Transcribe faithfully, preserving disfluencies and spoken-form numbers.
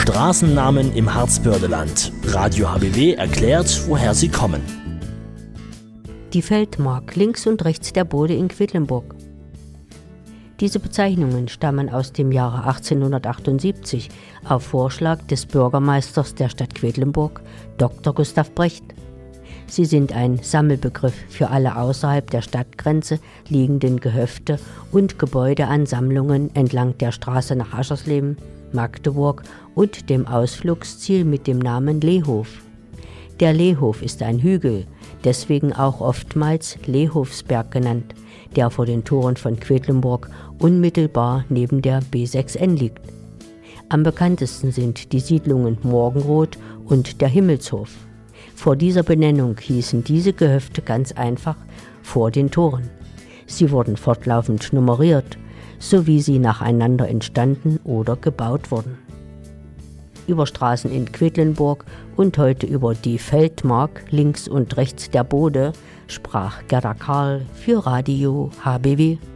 Straßennamen im Harzbördeland. Radio H B W erklärt, woher sie kommen. Die Feldmark, links und rechts der Bode in Quedlinburg. Diese Bezeichnungen stammen aus dem Jahre achtzehnhundertachtundsiebzig auf Vorschlag des Bürgermeisters der Stadt Quedlinburg, Doktor Gustav Brecht. Sie sind ein Sammelbegriff für alle außerhalb der Stadtgrenze liegenden Gehöfte und Gebäudeansammlungen entlang der Straße nach Aschersleben, Magdeburg und dem Ausflugsziel mit dem Namen Lehof. Der Lehof ist ein Hügel, deswegen auch oftmals Lehofsberg genannt, der vor den Toren von Quedlinburg unmittelbar neben der B sechs N liegt. Am bekanntesten sind die Siedlungen Morgenroth und der Himmelshof. Vor dieser Benennung hießen diese Gehöfte ganz einfach vor den Toren. Sie wurden fortlaufend nummeriert, so wie sie nacheinander entstanden oder gebaut wurden. Über Straßen in Quedlinburg und heute über die Feldmark links und rechts der Bode sprach Gerda Karl für Radio H B W.